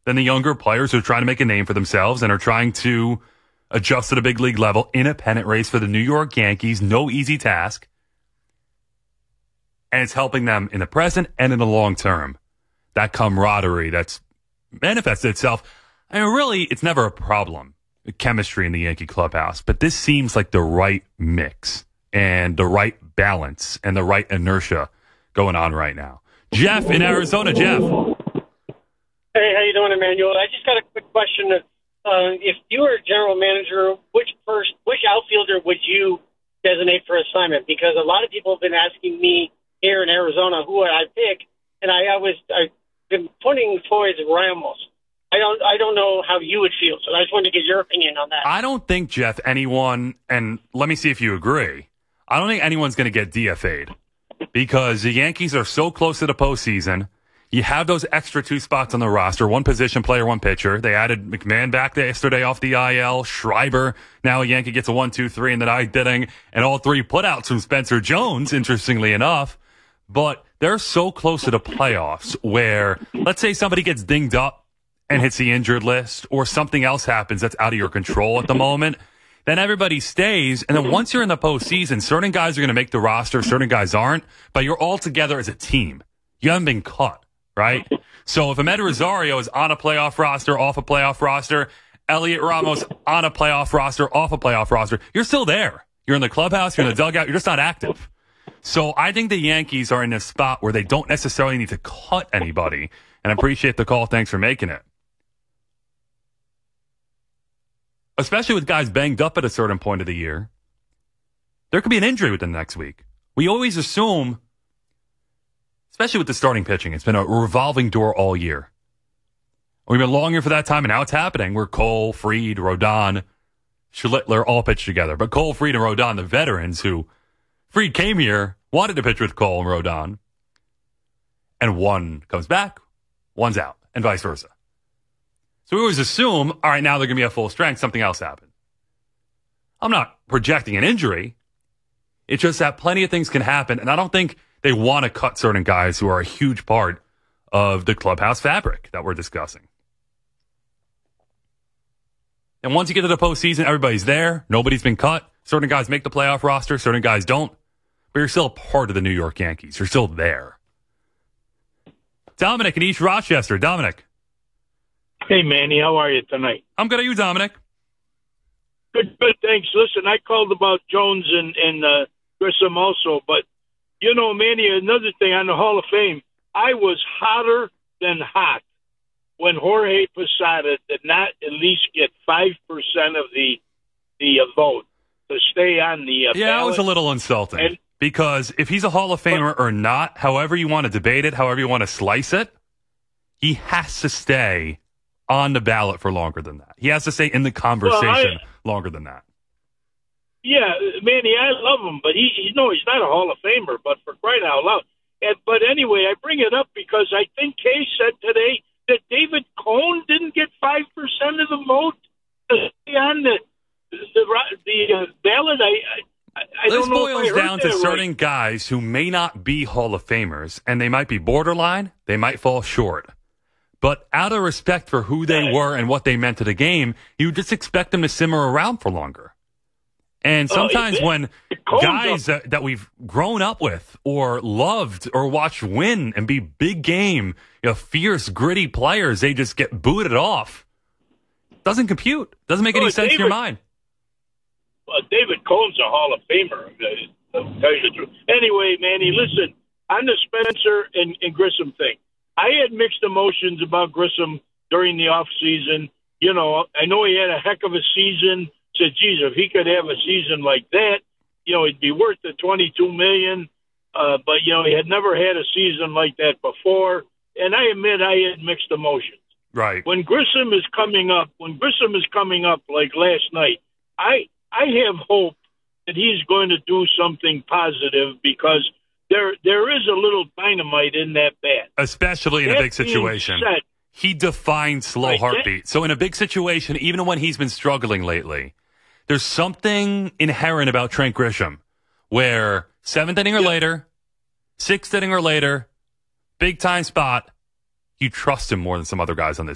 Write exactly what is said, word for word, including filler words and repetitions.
than the younger players who are trying to make a name for themselves and are trying to adjust to the big league level in a pennant race for the New York Yankees. No easy task. And it's helping them in the present and in the long term. That camaraderie that's manifested itself. I mean, really, it's never a problem, the chemistry in the Yankee clubhouse. But this seems like the right mix and the right balance and the right inertia going on right now. Jeff in Arizona. Jeff. Hey, how you doing, Emmanuel? I just got a quick question. Uh, if you were a general manager, which first, which outfielder would you designate for assignment? Because a lot of people have been asking me here in Arizona who would I pick, and I, I was I've been pointing towards Ramos. I don't I don't know how you would feel, so I just wanted to get your opinion on that. I don't think, Jeff, anyone, and let me see if you agree, I don't think anyone's going to get D F A'd because the Yankees are so close to the postseason. You have those extra two spots on the roster, one position player, one pitcher. They added McMahon back yesterday off the I L. Schreiber, now a Yankee gets a one, two, three in the ninth inning, and all three putouts from Spencer Jones, interestingly enough. But they're so close to the playoffs where, let's say somebody gets dinged up and hits the injured list, or something else happens that's out of your control at the moment, then everybody stays. And then once you're in the postseason, certain guys are going to make the roster, certain guys aren't, but you're all together as a team. You haven't been cut, right? So if Amed Rosario is on a playoff roster, off a playoff roster, Elliot Ramos on a playoff roster, off a playoff roster, you're still there. You're in the clubhouse, you're in the dugout, you're just not active. So I think the Yankees are in a spot where they don't necessarily need to cut anybody. And I appreciate the call. Thanks for making it. Especially with guys banged up at a certain point of the year. There could be an injury within the next week. We always assume, especially with the starting pitching, it's been a revolving door all year. We've been longing for that time, and now it's happening. Where Cole, Fried, Rodon, Schlittler all pitch together. But Cole, Fried, and Rodon, the veterans who, Fried came here, wanted to pitch with Cole and Rodon, and one comes back, one's out, and vice versa. So we always assume, all right, now they're going to be at full strength, something else happened. I'm not projecting an injury. It's just that plenty of things can happen, and I don't think they want to cut certain guys who are a huge part of the clubhouse fabric that we're discussing. And once you get to the postseason, everybody's there. Nobody's been cut. Certain guys make the playoff roster, certain guys don't. But you're still a part of the New York Yankees. You're still there. Dominic in East Rochester. Dominic. Hey, Manny, how are you tonight? I'm good. Are you, Dominic? Good, good, thanks. Listen, I called about Jones and, and uh, Grissom also, but, you know, Manny, another thing on the Hall of Fame, I was hotter than hot when Jorge Posada did not at least get five percent of the the uh, vote to stay on the uh, Yeah, ballot. that was a little insulting. And, because if he's a Hall of Famer but, or not, however you want to debate it, however you want to slice it, he has to stay on the ballot for longer than that. He has to stay in the conversation well, I, longer than that. Yeah, Manny, I love him, but he, he no, he's not a Hall of Famer, but for crying out loud. And, but anyway, I bring it up because I think Kay said today that David Cone didn't get five percent of the vote to stay on the, the, the uh, ballot. I, I, I this don't know boils if I heard down to that certain right. guys who may not be Hall of Famers, and they might be borderline, they might fall short. But out of respect for who they were and what they meant to the game, you just expect them to simmer around for longer. And sometimes uh, when guys that, that we've grown up with or loved or watched win and be big game, you know, fierce, gritty players, they just get booted off. Doesn't compute. Doesn't make any oh, sense David, in your mind. Well, David Cohn's a Hall of Famer. I'll tell you the truth. Anyway, Manny, listen, on the Spencer and, and Grissom thing, I had mixed emotions about Grissom during the offseason. You know, I know he had a heck of a season. Said, geez, if he could have a season like that, you know, it'd be worth the twenty-two million dollars. Uh, but, you know, he had never had a season like that before. And I admit I had mixed emotions. Right. When Grissom is coming up, when Grissom is coming up like last night, I I have hope that he's going to do something positive because there there is a little dynamite in that bat. Especially in that a big situation. Said, he defines slow right, heartbeat. That, so in a big situation, even when he's been struggling lately, there's something inherent about Trent Grisham where seventh inning or yeah. later, sixth inning or later, big time spot, you trust him more than some other guys on this